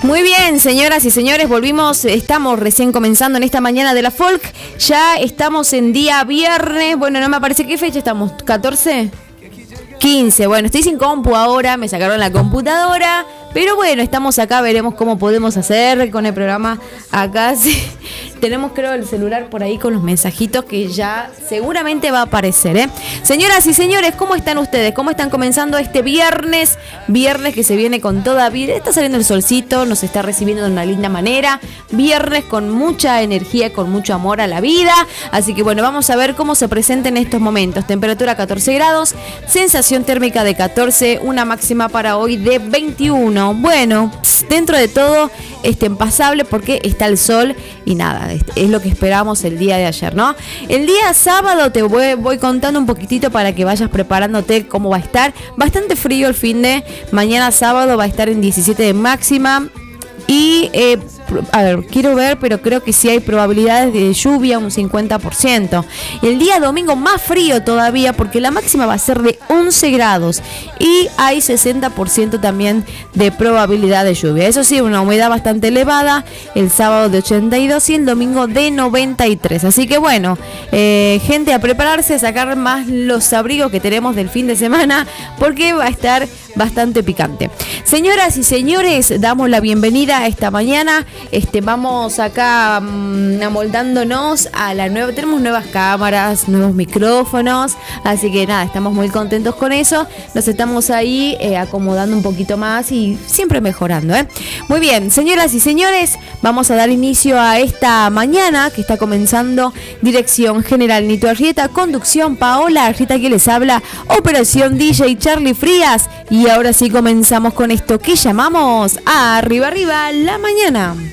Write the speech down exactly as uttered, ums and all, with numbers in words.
Muy bien, señoras y señores, volvimos, estamos recién comenzando en esta mañana de la folk, ya estamos en día viernes, bueno, no me parece qué fecha estamos, ¿catorce? quince, bueno, estoy sin compu ahora, me sacaron la computadora, pero bueno, estamos acá, veremos cómo podemos hacer con el programa acá. Sí, tenemos creo el celular por ahí con los mensajitos que ya seguramente va a aparecer, ¿eh? Señoras y señores, ¿cómo están ustedes? ¿Cómo están comenzando este viernes? Viernes que se viene con toda vida, está saliendo el solcito, nos está recibiendo de una linda manera, viernes con mucha energía, con mucho amor a la vida, así que bueno, vamos a ver cómo se presenta en estos momentos. Temperatura catorce grados, sensación térmica de catorce, una máxima para hoy de veintiuno. Bueno, dentro de todo este pasable porque está el sol y nada, es lo que esperamos el día de ayer, ¿no? El día sábado te voy, voy contando un poquitito para que vayas preparándote cómo va a estar. Bastante frío el fin de mañana sábado, va a estar en diecisiete de máxima. Y, eh, a ver, quiero ver, pero creo que sí hay probabilidades de lluvia, un cincuenta por ciento. El día domingo más frío todavía, porque la máxima va a ser de once grados. Y hay sesenta por ciento también de probabilidad de lluvia. Eso sí, una humedad bastante elevada. El sábado de ochenta y dos y el domingo de noventa y tres. Así que bueno, eh, gente, a prepararse, a sacar más los abrigos que tenemos del fin de semana, porque va a estar bastante picante. Señoras y señores, damos la bienvenida a esta mañana. Este, vamos acá mmm, amoldándonos a la nueva, tenemos nuevas cámaras, nuevos micrófonos, así que nada, estamos muy contentos con eso. Nos estamos ahí eh, acomodando un poquito más y siempre mejorando, ¿eh? Muy bien, señoras y señores, vamos a dar inicio a esta mañana que está comenzando. Dirección general Nito Arrieta, conducción Paola Arrieta que les habla, operación D J Charlie Frías. Y ahora sí comenzamos con esto que llamamos Arriba Arriba la Mañana.